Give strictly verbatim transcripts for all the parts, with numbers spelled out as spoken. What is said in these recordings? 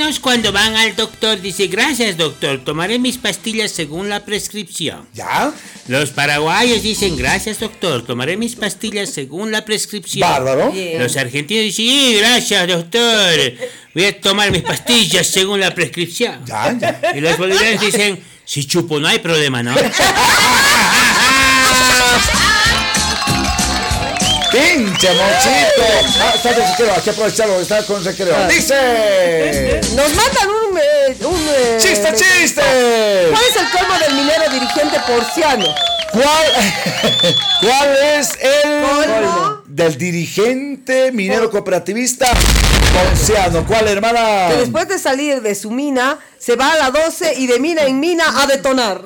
argentinos cuando van al doctor dicen, gracias doctor, tomaré mis pastillas según la prescripción. ¿Ya? Los paraguayos dicen, gracias doctor, tomaré mis pastillas según la prescripción. Bárbaro. Bien. Los argentinos dicen, sí, gracias doctor, voy a tomar mis pastillas según la prescripción. Ya, ya. Y los bolivianos dicen, si chupo no hay problema, ¿no? ¡Pinche mochito! Ah, está de recreo, hay que aprovecharlo, está con recreo. ¡Dice! Nos mandan un... eh, un eh, ¡Chiste, chiste! ¿Cuál es el colmo del minero dirigente porciano? ¿Cuál, ¿Cuál es el ¿Colmo? del dirigente minero cooperativista porciano? ¿Cuál, hermana? Que después de salir de su mina, se va a la doce y de mina en mina a detonar.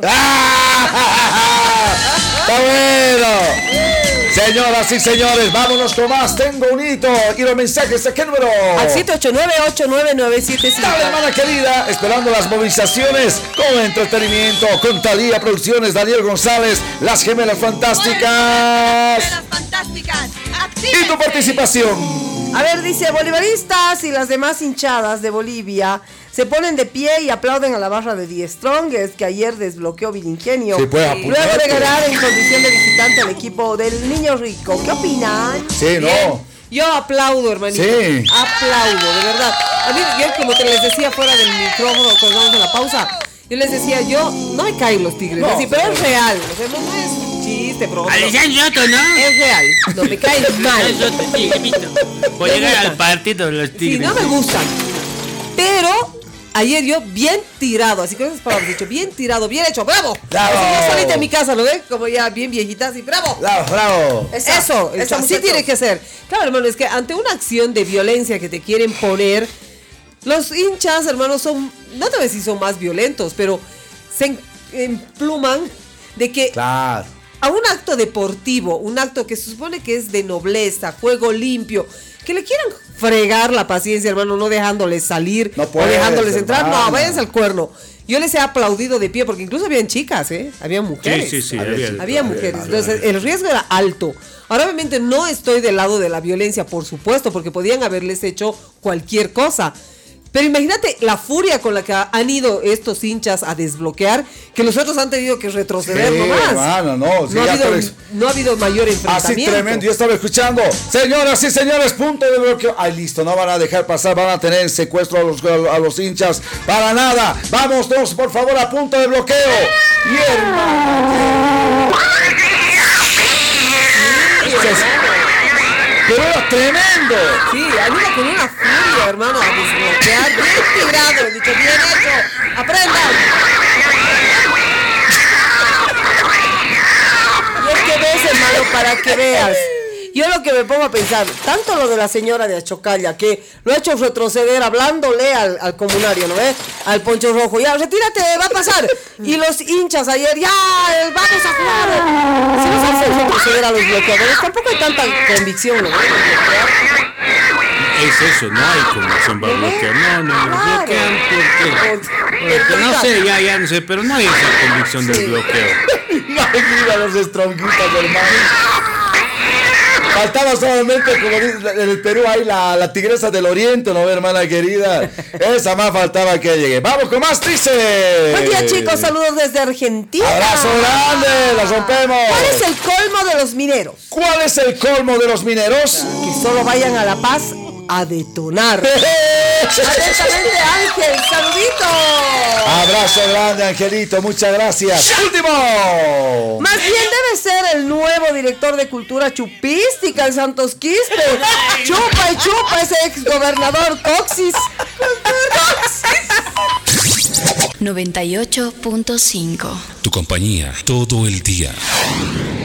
¡Ah! ¡Está bueno! Señoras y señores, vámonos con más. Tengo un hito. ¿Y los mensajes a qué número? Al siete ocho nueve, ocho nueve nueve siete cinco. Dale, hermana querida, esperando las movilizaciones con entretenimiento, con Talía Producciones, Daniel González, las gemelas fantásticas. Gemelas fantásticas. Y tu participación. A ver, dice, bolivaristas y las demás hinchadas de Bolivia se ponen de pie y aplauden a la barra de The Strongest que ayer desbloqueó Vilingenio. Sí, pues, Luego de apuntarte. ganar en condición de visitante al equipo del Niño Rico. ¿Qué opinan? Sí, no. Bien. Yo aplaudo, hermanito. Sí. Aplaudo, de verdad. A mí, yo como te les decía fuera del micrófono cuando vamos a la pausa, yo les decía, yo, no me caen los tigres, No, así, pero es real. O sea, no, no es un chiste, pero Alessandro Soto, ¿no? es real. No me caen mal. Alessandro Soto, sí, he visto. Voy a Me llegar al gustan. partido de los Sí, tigres. no me gustan. Pero ayer yo bien tirado, así que esas palabras dicho, bien tirado, bien hecho, bravo. Bravo. Así yo solita en mi casa, ¿lo ves? Como ya bien viejita, así, bravo. Bravo, bravo. Esa, Eso, esa, así muchacho. tiene que ser. Claro, hermano, es que ante una acción de violencia que te quieren poner, los hinchas, hermanos, son, no te voy a decir son más violentos, pero se en- empluman de que Claro. a un acto deportivo, un acto que se supone que es de nobleza, juego limpio, que le quieran fregar la paciencia, hermano, no dejándoles salir No o puedes, dejándoles entrar, hermana. no, váyanse al cuerno. Yo les he aplaudido de pie, porque incluso habían chicas, ¿eh? Había mujeres. Sí, sí, sí. Había- había- Había Había- mujeres, había- entonces el riesgo era alto. Ahora obviamente no estoy del lado de la violencia, por supuesto, porque podían haberles hecho cualquier cosa. Pero imagínate la furia con la que han ido estos hinchas a desbloquear, que los otros han tenido que retroceder Sí, nomás. hermano, no, sí, no, ha ya habido, te ves. no ha habido mayor Así enfrentamiento. tremendo, yo estaba escuchando. Señoras y señores, punto de bloqueo. Ay, listo, no van a dejar pasar, van a tener secuestro a los, a los hinchas. Para nada. Vamos todos, por favor, a punto de bloqueo. Y hermano. Pero era tremendo. Sí, han ido con una furia, hermano, a desbloquear. Bien tirado, he dicho, bien hecho. Aprendan. Y es que ves, hermano, para que veas. Yo lo que me pongo a pensar, tanto lo de la señora de Achocalla, que lo ha hecho retroceder hablándole al, al comunario, ¿no ves? Al Poncho Rojo, ya, retírate, va a pasar. Y los hinchas ayer, ya, eh, vamos a jugar. Si nos hacen retroceder a los bloqueadores, tampoco hay tanta convicción, ¿no ves? Es eso, no hay convicción para bloquear. No, no, no Claro. bloquean porque, porque no sé, ya, ya no sé, pero no hay esa convicción del bloqueo. Mira los estronguitas, hermano. Faltaba solamente, como dice en el Perú, hay la, la tigresa del oriente, ¿no, hermana querida? Esa más faltaba que llegue. Vamos con más, dice. Buen día, chicos, saludos desde Argentina. Abrazo grande, la rompemos. ¿Cuál es el colmo de los mineros? ¿Cuál es el colmo de los mineros? Que solo vayan a La Paz a detonar. Atentamente, Ángel, saludito. Abrazo grande, Angelito, muchas gracias. Último. Más bien debe ser el nuevo director de cultura chupística en Santos Quispe. Chupa y chupa ese ex gobernador Coxis. noventa y ocho punto cinco. Tu compañía todo el día.